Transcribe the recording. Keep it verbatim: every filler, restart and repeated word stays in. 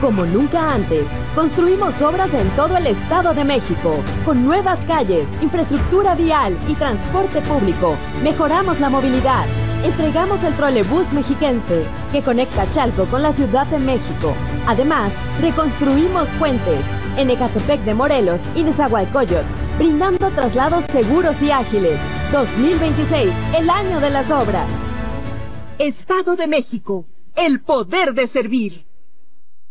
Como nunca antes, construimos obras en todo el Estado de México, con nuevas calles, infraestructura vial y transporte público. Mejoramos la movilidad. Entregamos el trolebús mexiquense, que conecta Chalco con la Ciudad de México. Además, reconstruimos puentes en Ecatepec de Morelos y Nezahualcóyotl, brindando traslados seguros y ágiles. dos mil veintiséis, el año de las obras. Estado de México, el poder de servir.